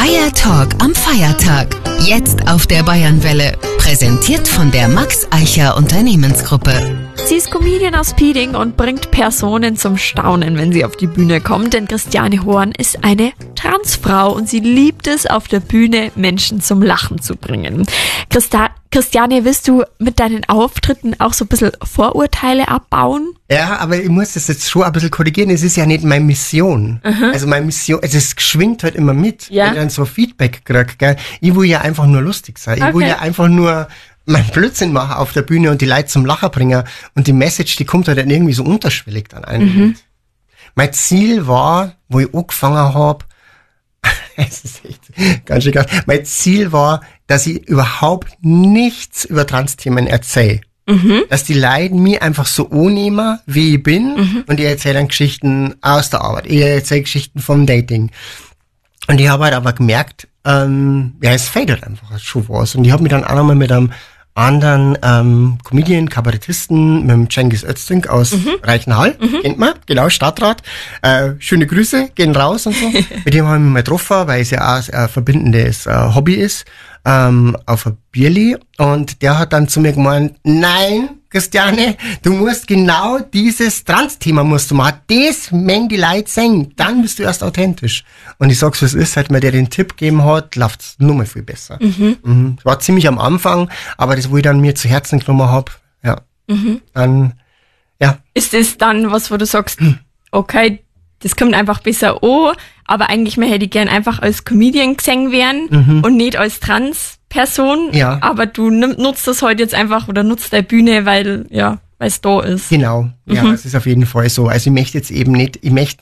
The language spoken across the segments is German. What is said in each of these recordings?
Fire Talk am Feiertag. Jetzt auf der Bayernwelle. Präsentiert von der Max Eicher Unternehmensgruppe. Sie ist Comedian aus Pieding und bringt Personen zum Staunen, wenn sie auf die Bühne kommt. Denn Christiane Horn ist eine Transfrau und sie liebt es, auf der Bühne Menschen zum Lachen zu bringen. Christiane, willst du mit deinen Auftritten auch so ein bisschen Vorurteile abbauen? Ja, aber ich muss das jetzt schon ein bisschen korrigieren. Es ist ja nicht meine Mission. Also meine Mission, es schwingt halt immer mit, wenn ich dann so Feedback kriege. Gell? Ich will ja einfach nur lustig sein. Ich will ja einfach nur mein Blödsinn machen auf der Bühne und die Leute zum Lachen bringen. Und die Message, die kommt halt dann irgendwie so unterschwellig dann ein. Mein Ziel war, wo ich angefangen habe, es ist echt ganz schön krass. Mein Ziel war, dass ich überhaupt nichts über Trans-Themen erzähle. Dass die Leute mich einfach so annehmen, wie ich bin. Und ich erzähle dann Geschichten aus der Arbeit. Ich erzähle Geschichten vom Dating. Und ich habe halt aber gemerkt, es fehlt halt einfach schon was. Und ich habe mich dann auch nochmal mit einem anderen Comedian, Kabarettisten, mit dem Cengiz Öztürk aus Reichenhall, kennt man, genau, Stadtrat. Schöne Grüße, gehen raus und so. Mit dem habe ich mich mal getroffen, weil es ja auch ein verbindendes Hobby ist, auf ein Bierli. Und der hat dann zu mir gemeint, nein, Christiane, du musst genau dieses Trans-Thema musst du machen. Das mengen die Leute singen. Dann bist du erst authentisch. Und ich sag's, was ist, seit mir der den Tipp gegeben hat, läuft's nur mal viel besser. War ziemlich am Anfang, aber das, wo ich dann mir zu Herzen genommen habe, dann, ja. Ist das dann was, wo du sagst, okay, das kommt einfach besser an, aber eigentlich mehr hätte ich gern einfach als Comedian gesehen werden und nicht als Trans-Person. Ja. Aber du nutzt das heute jetzt einfach oder nutzt deine Bühne, weil es da ist. Genau, ja, es ist auf jeden Fall so. Also ich möchte jetzt eben nicht,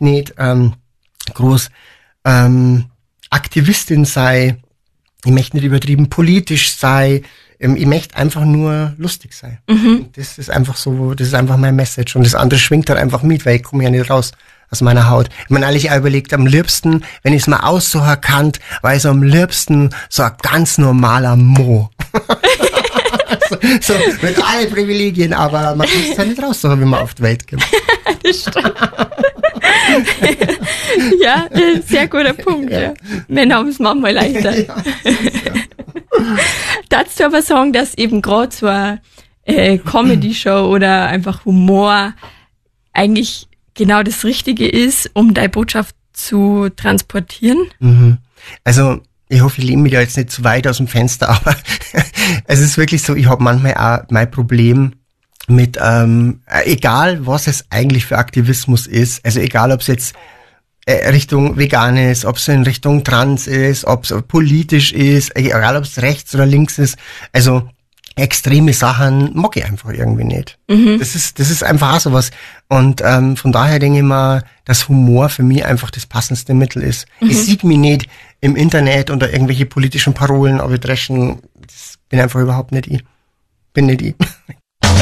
groß Aktivistin sein, ich möchte nicht übertrieben politisch sein, ich möchte einfach nur lustig sein. Das ist einfach so, das ist einfach mein Message. Und das andere schwingt halt einfach mit, weil ich komme ja nicht raus aus meiner Haut. Ich meine, ehrlich auch überlegt, am liebsten, wenn ich es mal aussuchen kann, war ich so am liebsten so ein ganz normaler Mo. so mit allen Privilegien, aber man kann es ja nicht raussuchen, wie man auf die Welt kommt. Das stimmt. Ja, sehr guter Punkt. Ja. Männer haben es manchmal leichter. Darfst du aber sagen, dass eben gerade so eine Comedy-Show oder einfach Humor eigentlich genau das Richtige ist, um deine Botschaft zu transportieren? Also, ich hoffe, ich lehne mich da jetzt nicht zu weit aus dem Fenster, aber es ist wirklich so, ich habe manchmal auch mein Problem mit, egal was es eigentlich für Aktivismus ist, also egal ob es jetzt Richtung vegan ist, ob es in Richtung trans ist, ob es politisch ist, egal ob es rechts oder links ist, also extreme Sachen mag ich einfach irgendwie nicht. Das ist einfach auch sowas. Und von daher denke ich mal, dass Humor für mich einfach das passendste Mittel ist. Ich sehe mich nicht im Internet unter irgendwelche politischen Parolen abdreschen. Das bin einfach überhaupt nicht ich. Bin nicht ich.